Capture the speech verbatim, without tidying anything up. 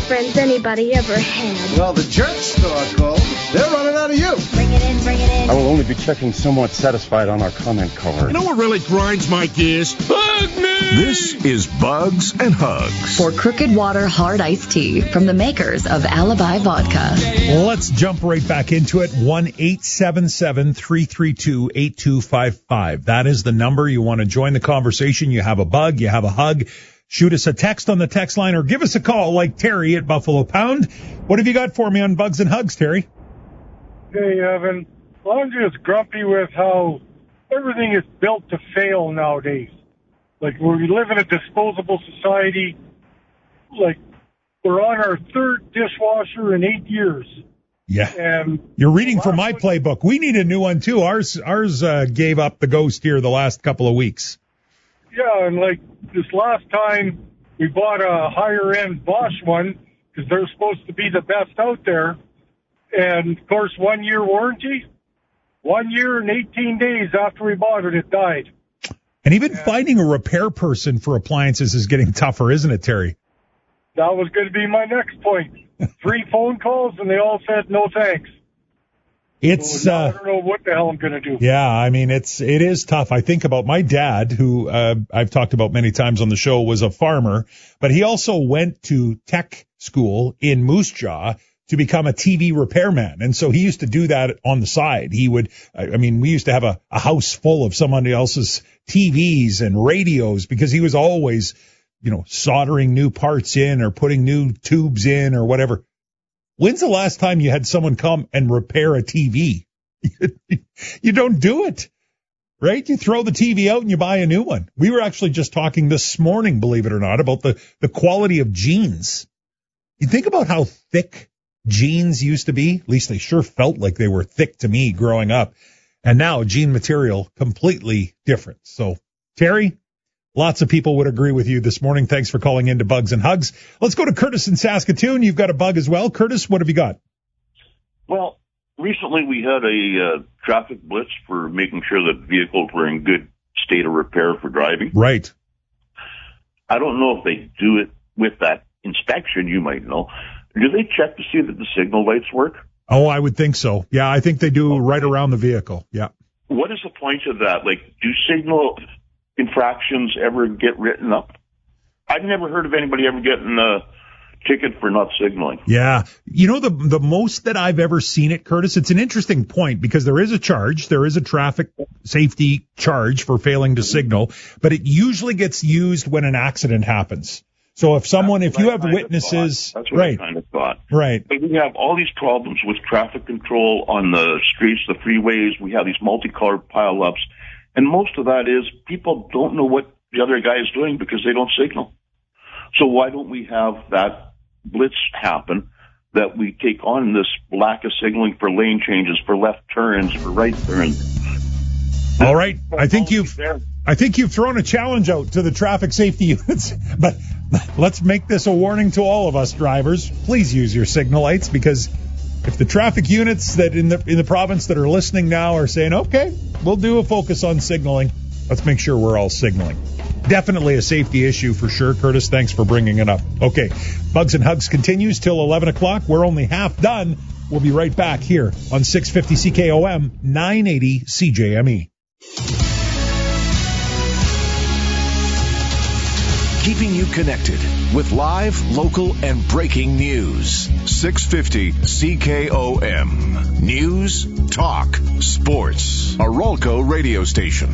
friends anybody ever had. Well, the jerk store called. They're running out of you. Bring it in, bring it in. I will only be checking somewhat satisfied on our comment card. You know what really grinds my gears? Hug me! This is Bugs and Hugs. For Crooked Water Hard Iced Tea from the makers of Alibi Vodka. Well, let's jump right back into it. one eight seven seven, three three two, eight two five five. That is the number. You want to join the conversation. You have a bug. You have a hug. Shoot us a text on the text line or give us a call like Terry at Buffalo Pound. What have you got for me on Bugs and Hugs, Terry? Hey, Evan. Well, I'm just grumpy with how everything is built to fail nowadays. Like, we live in a disposable society. Like, we're on our third dishwasher in eight years. Yeah. And you're reading from my playbook. We need a new one, too. Ours ours uh, gave up the ghost here the last couple of weeks. Yeah, and like this last time, we bought a higher-end Bosch one because they're supposed to be the best out there. And, of course, one-year warranty. One year and eighteen days after we bought it, it died. And even and finding a repair person for appliances is getting tougher, isn't it, Terry? That was going to be my next point. Three phone calls, and they all said no thanks. It's so uh, I don't know what the hell I'm going to do. Yeah, I mean, it's it is tough. I think about my dad, who uh, I've talked about many times on the show, was a farmer, but he also went to tech school in Moose Jaw to become a T V repairman. And so he used to do that on the side. He would, I mean, we used to have a, a house full of somebody else's T Vs and radios because he was always, you know, soldering new parts in or putting new tubes in or whatever. When's the last time you had someone come and repair a T V? You don't do it, right? You throw the T V out and you buy a new one. We were actually just talking this morning, believe it or not, about the, the quality of jeans. You think about how thick jeans used to be. At least they sure felt like they were thick to me growing up. And now jean material completely different. So, Terry, lots of people would agree with you this morning. Thanks for calling in to Bugs and Hugs. Let's go to Curtis in Saskatoon. You've got a bug as well. Curtis, what have you got? Well, recently we had a uh, traffic blitz for making sure that vehicles were in good state of repair for driving. Right. I don't know if they do it with that inspection. You might know. Do they check to see that the signal lights work? Oh, I would think so. Yeah, I think they do right around the vehicle. Yeah. What is the point of that? Like, do signal infractions ever get written up? I've never heard of anybody ever getting a ticket for not signaling. Yeah. You know, the the most that I've ever seen it, Curtis, it's an interesting point because there is a charge. There is a traffic safety charge for failing to signal, but it usually gets used when an accident happens. So if someone, That's if you I have kind witnesses, That's what right, I kind of thought. Right. But we have all these problems with traffic control on the streets, the freeways. We have these multicolored pileups. And most of that is people don't know what the other guy is doing because they don't signal. So why don't we have that blitz happen, that we take on this lack of signaling for lane changes, for left turns, for right turns? All right. I think you've I think you've thrown a challenge out to the traffic safety units, but let's make this a warning to all of us drivers. Please use your signal lights, because if the traffic units that in the in the province that are listening now are saying, okay, we'll do a focus on signaling, let's make sure we're all signaling. Definitely a safety issue for sure. Curtis, thanks for bringing it up. Okay, Bugs and Hugs continues till eleven o'clock. We're only half done. We'll be right back here on six fifty C K O M, nine eighty C J M E. Keeping you connected with live, local, and breaking news. six fifty C K O M. News, talk, sports. A Rolco radio station.